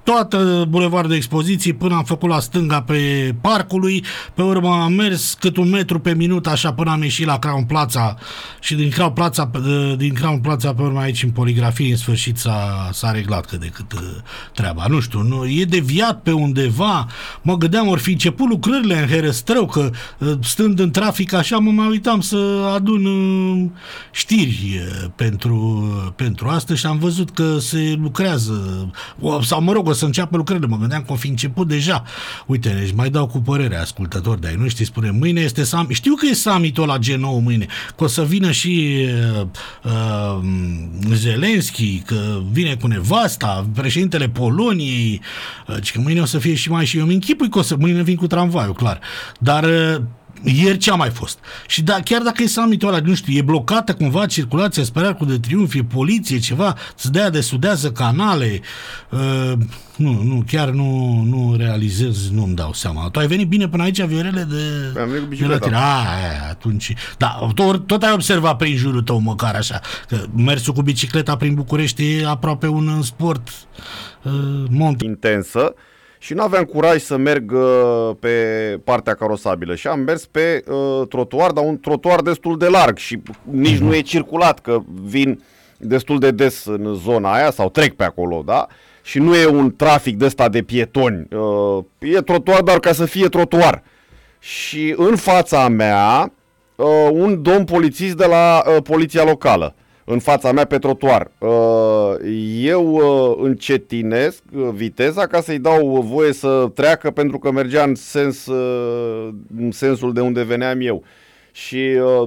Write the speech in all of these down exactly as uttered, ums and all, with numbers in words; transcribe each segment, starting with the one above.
toată bulevardul Expoziției până am făcut la stânga pe Parcului, pe urmă am mers cât un metru pe minut așa până am ieșit la Crown Plaza și din Crown Plaza, din Crown Plaza pe urmă aici în Poligrafie în sfârșit s-a, s-a reglat cât de cât treaba. Nu știu, nu, e deviat pe undeva, mă gândeam ori fi început lucrările în Herăstrău, că stând în trafic așa mă mai uitam să adun știri pentru, pentru asta și am văzut că se lucrează, sau mă rog, o să înceapă lucrările, mă gândeam că o fi început deja. Uite, deci mai dau cu părere ascultători de-ai noștri, spune, mâine este summit, știu că e summitul la G nouă mâine, că o să vină și uh, uh, Zelenski, că vine cu nevasta, președintele Poloniei, uh, că mâine o să fie și mai și eu îmi închipui că o să, mâine vin cu tramvaiul, clar, dar uh, ieri ce a mai fost? Și da, chiar dacă e summitul ăla, nu știu, e blocată cumva circulația spre Arcul de Triunf, e poliție, ceva, să dea de sudează canale, uh, nu, nu, chiar nu, nu realizez, nu-mi dau seama. Tu ai venit bine până aici, Viorele, de... Am venit cu bicicleta. Ah, atunci... Da, tot, tot ai observat prin jurul tău măcar așa, că mersul cu bicicleta prin București e aproape un sport uh, mont. Intensă. Și nu aveam curaj să merg uh, pe partea carosabilă și am mers pe uh, trotuar, dar un trotuar destul de larg și nici mm-hmm. nu e circulat, că vin destul de des în zona aia sau trec pe acolo, da? Și nu e un trafic de ăsta de pietoni, uh, e trotuar doar ca să fie trotuar. Și în fața mea uh, un domn polițist de la uh, poliția locală. În fața mea pe trotuar. Eu încetinesc viteza ca să-i dau voie să treacă pentru că mergea în, sens, în sensul de unde veneam eu. Și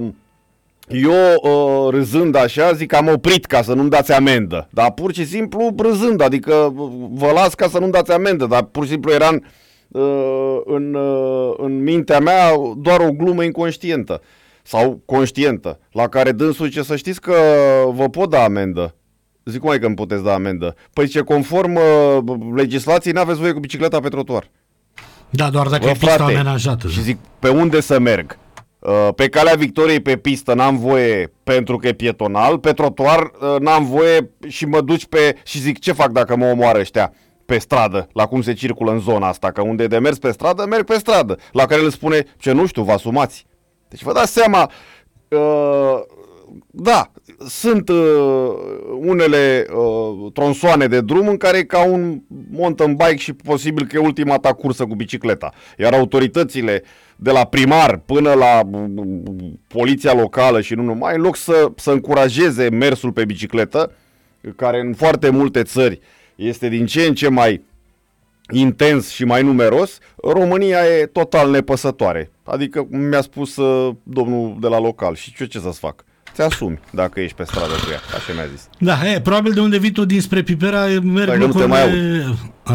eu, râzând așa, zic că am oprit ca să nu-mi dați amendă. Dar pur și simplu râzând, adică vă las ca să nu-mi dați amendă, dar pur și simplu era în, în, în mintea mea doar o glumă inconștientă. Sau conștientă, la care dânsul zice, să știți că vă pot da amendă. Zic, cum ai că îmi puteți da amendă? Păi zice, conform uh, legislației, n-aveți voie cu bicicleta pe trotuar. Da, doar dacă Bă, e pista frate, amenajată. Și zic, pe unde să merg? Uh, pe Calea Victoriei pe pistă n-am voie pentru că e pietonal, pe trotuar uh, n-am voie și mă duci pe... Și zic, ce fac dacă mă omoară ăștia pe stradă, la cum se circulă în zona asta? Că unde e de mers pe stradă, merg pe stradă. La care le spune, ce nu știu, vă asumați. Deci vă dați seama, uh, da, sunt uh, unele uh, tronsoane de drum în care e ca un mountain bike și posibil că e ultima ta cursă cu bicicleta. Iar autoritățile de la primar până la uh, poliția locală și nu numai, în loc să, să încurajeze mersul pe bicicletă, care în foarte multe țări este din ce în ce mai intens și mai numeros, România e total nepăsătoare. Adică mi-a spus uh, domnul de la local și eu ce să-ți fac? Ți-asumi dacă ești pe stradă cu ea, așa mi-a zis. Da, e, probabil de unde vii tu dinspre Pipera merg Dacă lucrurile...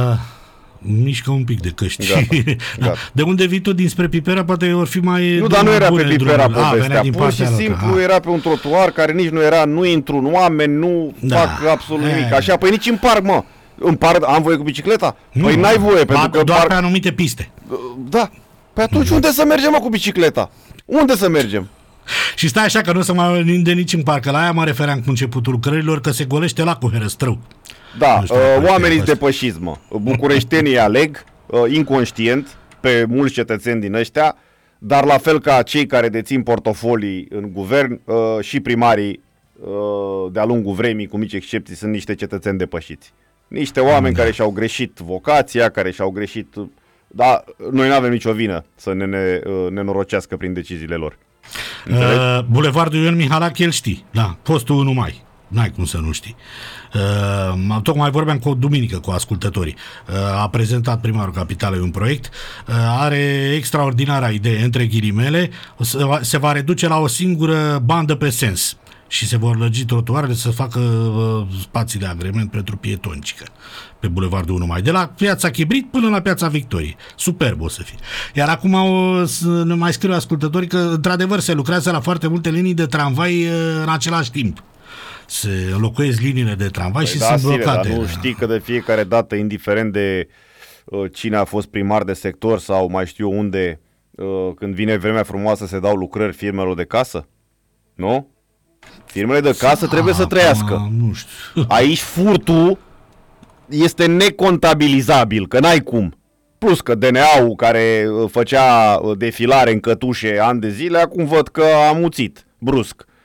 Mișcă un pic de căști. Gata, gata. De unde vii tu dinspre Pipera poate or fi mai... Nu, dar nu era pe Pipera povestea, pur și loca. simplu A. era pe un trotuar care nici nu era, nu intru în oameni, nu Da. fac absolut E. nimic. Așa, păi nici în parc, mă. În parc am voie cu bicicleta? Nu, Păi n-ai voie, pentru că doar parc... pe anumite piste. Da. Păi atunci unde să mergem, mă, cu bicicleta? Unde să mergem? Și stai așa că nu o să mai ninde nici în parc. La aia mă refeream cu începutul lucrărilor, că se golește lacul Herăstrău. Da, Nu știu uh, dacă oamenii e depășiți, mă. Bucureștenii aleg, uh, inconștient, pe mulți cetățeni din ăștia, dar la fel ca cei care dețin portofolii în guvern, uh, și primarii uh, de-a lungul vremii, cu mici excepții, sunt niște cetățeni depășiți. Niște oameni Da. care și-au greșit vocația, care și-au greșit... Da, noi nu avem nicio vină să ne, ne uh, nenorocească prin deciziile lor. Uh, Bulevardul Ion Mihalache, el știi, da, postul unu mai. N-ai cum să nu știi. Uh, tocmai vorbeam cu o duminică cu ascultătorii. Uh, a prezentat primarul Capitalei un proiect. Uh, are extraordinara idee, între ghilimele, se va, se va reduce la o singură bandă pe sens și se vor lărgi trotuarele să facă uh, spații de agrement pentru pietonică pe Bulevardul unu mai. De la Piața Chibrit până la Piața Victoriei. Superb o să fie. Iar acum o să ne mai scriu ascultătorii că într-adevăr se lucrează la foarte multe linii de tramvai uh, în același timp. Se înlocuiesc liniile de tramvai păi și da, sunt Sire, blocate. Dar nu știi că de fiecare dată, indiferent de uh, cine a fost primar de sector sau mai știu eu unde, uh, când vine vremea frumoasă se dau lucrări firmelor de casă? Nu? Firmele de casă trebuie să trăiască. Nu știu. Aici furtul este necontabilizabil, că n-ai cum. Plus că D N A-ul care făcea defilare în cătușe ani de zile, acum văd că a muțit brusc